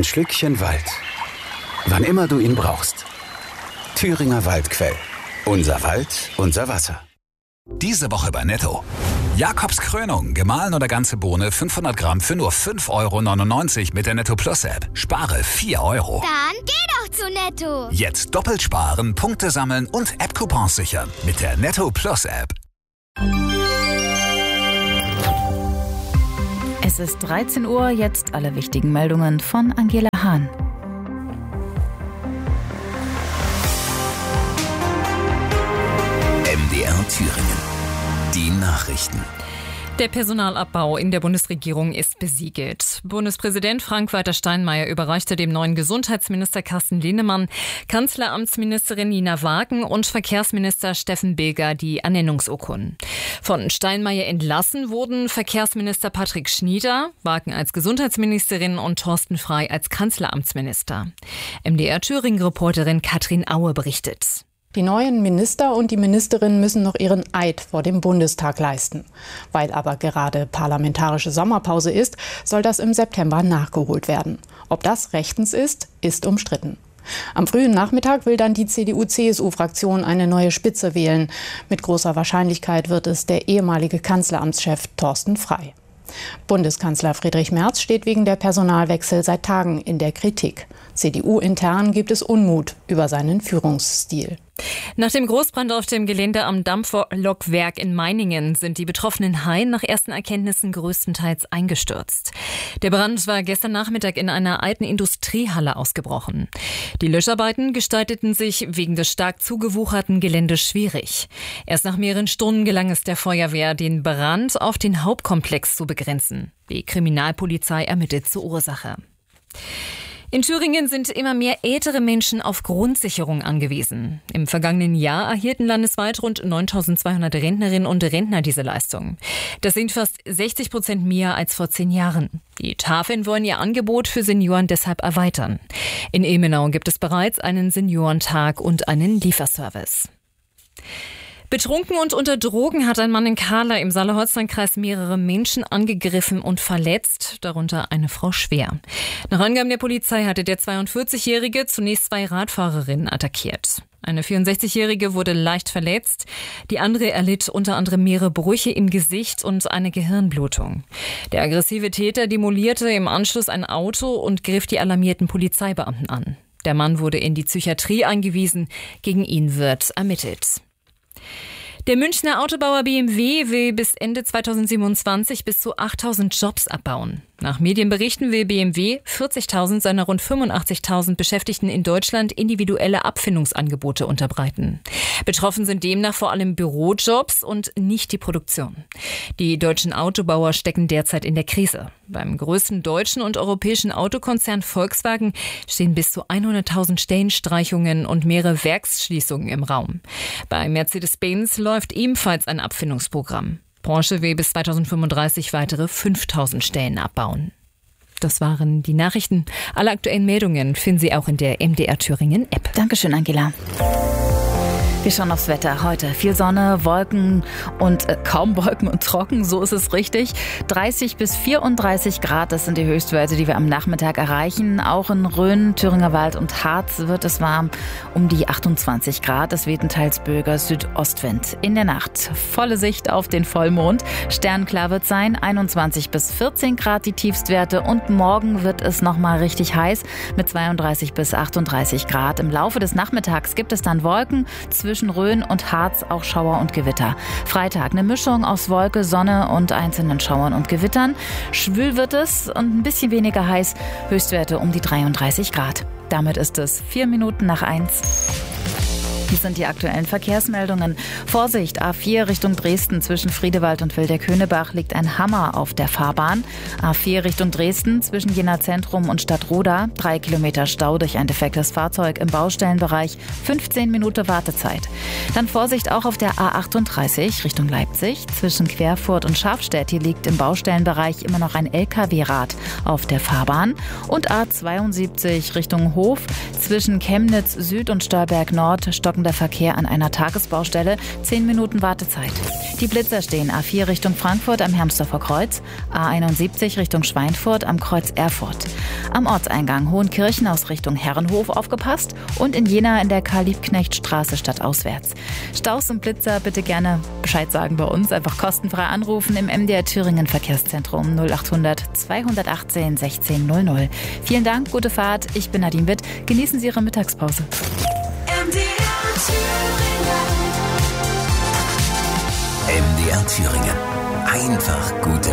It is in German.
Schlückchen Wald. Wann immer du ihn brauchst. Thüringer Waldquell. Unser Wald, unser Wasser. Diese Woche bei Netto. Jakobs Krönung, gemahlen oder ganze Bohne, 500 Gramm für nur 5,99 € mit der Netto Plus App. Spare 4 €. Dann geh doch zu Netto. Jetzt doppelt sparen, Punkte sammeln und App-Coupons sichern mit der Netto Plus App. Es ist 13 Uhr, jetzt alle wichtigen Meldungen von Angela Hahn. MDR Thüringen. Die Nachrichten. Der Personalabbau in der Bundesregierung ist besiegelt. Bundespräsident Frank-Walter Steinmeier überreichte dem neuen Gesundheitsminister Carsten Linnemann, Kanzleramtsministerin Nina Wagen und Verkehrsminister Steffen Bilger die Ernennungsurkunden. Von Steinmeier entlassen wurden Verkehrsminister Patrick Schnieder, Wagen als Gesundheitsministerin und Thorsten Frey als Kanzleramtsminister. MDR Thüringen-Reporterin Katrin Aue berichtet. Die neuen Minister und die Ministerinnen müssen noch ihren Eid vor dem Bundestag leisten. Weil aber gerade parlamentarische Sommerpause ist, soll das im September nachgeholt werden. Ob das rechtens ist umstritten. Am frühen Nachmittag will dann die CDU-CSU-Fraktion eine neue Spitze wählen. Mit großer Wahrscheinlichkeit wird es der ehemalige Kanzleramtschef Thorsten Frey. Bundeskanzler Friedrich Merz steht wegen der Personalwechsel seit Tagen in der Kritik. CDU-intern gibt es Unmut über seinen Führungsstil. Nach dem Großbrand auf dem Gelände am Dampflokwerk in Meiningen sind die betroffenen Haien nach ersten Erkenntnissen größtenteils eingestürzt. Der Brand war gestern Nachmittag in einer alten Industriehalle ausgebrochen. Die Löscharbeiten gestalteten sich wegen des stark zugewucherten Geländes schwierig. Erst nach mehreren Stunden gelang es der Feuerwehr, den Brand auf den Hauptkomplex zu begrenzen. Die Kriminalpolizei ermittelt zur Ursache. In Thüringen sind immer mehr ältere Menschen auf Grundsicherung angewiesen. Im vergangenen Jahr erhielten landesweit rund 9.200 Rentnerinnen und Rentner diese Leistung. Das sind fast 60% mehr als vor 10 Jahren. Die Tafeln wollen ihr Angebot für Senioren deshalb erweitern. In Ilmenau gibt es bereits einen Seniorentag und einen Lieferservice. Betrunken und unter Drogen hat ein Mann in Kahla im Saale-Holstein-Kreis mehrere Menschen angegriffen und verletzt, darunter eine Frau schwer. Nach Angaben der Polizei hatte der 42-Jährige zunächst 2 Radfahrerinnen attackiert. Eine 64-Jährige wurde leicht verletzt, die andere erlitt unter anderem mehrere Brüche im Gesicht und eine Gehirnblutung. Der aggressive Täter demolierte im Anschluss ein Auto und griff die alarmierten Polizeibeamten an. Der Mann wurde in die Psychiatrie eingewiesen, gegen ihn wird ermittelt. Der Münchner Autobauer BMW will bis Ende 2027 bis zu 8.000 Jobs abbauen. Nach Medienberichten will BMW 40.000 seiner rund 85.000 Beschäftigten in Deutschland individuelle Abfindungsangebote unterbreiten. Betroffen sind demnach vor allem Bürojobs und nicht die Produktion. Die deutschen Autobauer stecken derzeit in der Krise. Beim größten deutschen und europäischen Autokonzern Volkswagen stehen bis zu 100.000 Stellenstreichungen und mehrere Werksschließungen im Raum. Bei Mercedes-Benz läuft ebenfalls ein Abfindungsprogramm. Branche will bis 2035 weitere 5.000 Stellen abbauen. Das waren die Nachrichten. Alle aktuellen Meldungen finden Sie auch in der MDR Thüringen App. Dankeschön, Angela. Wir schauen aufs Wetter heute. Viel Sonne, Wolken und kaum Wolken und trocken, so ist es richtig. 30 bis 34 Grad, das sind die Höchstwerte, die wir am Nachmittag erreichen. Auch in Rhön, Thüringer Wald und Harz wird es warm, um die 28 Grad. Es weht ein teils böiger Südostwind. In der Nacht volle Sicht auf den Vollmond. Sternklar wird sein, 21 bis 14 Grad die Tiefstwerte. Und morgen wird es nochmal richtig heiß mit 32 bis 38 Grad. Im Laufe des Nachmittags gibt es dann Wolken, zwischen Rhön und Harz auch Schauer und Gewitter. Freitag eine Mischung aus Wolke, Sonne und einzelnen Schauern und Gewittern. Schwül wird es und ein bisschen weniger heiß. Höchstwerte um die 33 Grad. Damit ist es 4 Minuten nach 1. Hier sind die aktuellen Verkehrsmeldungen. Vorsicht, A4 Richtung Dresden zwischen Friedewald und Wildeck-Höhnebach liegt ein Hammer auf der Fahrbahn. A4 Richtung Dresden zwischen Jena Zentrum und Stadtroda. 3 Kilometer Stau durch ein defektes Fahrzeug im Baustellenbereich. 15 Minuten Wartezeit. Dann Vorsicht auch auf der A38 Richtung Leipzig. Zwischen Querfurt und Schafstedt. Hier liegt im Baustellenbereich immer noch ein LKW-Rad auf der Fahrbahn. Und A72 Richtung Hof zwischen Chemnitz Süd und Stolberg Nord stocken stockender Verkehr an einer Tagesbaustelle, 10 Minuten Wartezeit. Die Blitzer stehen A4 Richtung Frankfurt am Hermsdorfer Kreuz, A71 Richtung Schweinfurt am Kreuz Erfurt. Am Ortseingang Hohenkirchen aus Richtung Herrenhof aufgepasst und in Jena in der Karl-Liebknecht-Straße stadtauswärts. Staus und Blitzer bitte gerne Bescheid sagen bei uns. Einfach kostenfrei anrufen im MDR Thüringen Verkehrszentrum 0800 218 1600. Vielen Dank, gute Fahrt. Ich bin Nadine Witt. Genießen Sie Ihre Mittagspause. MDR Thüringen. Einfach gute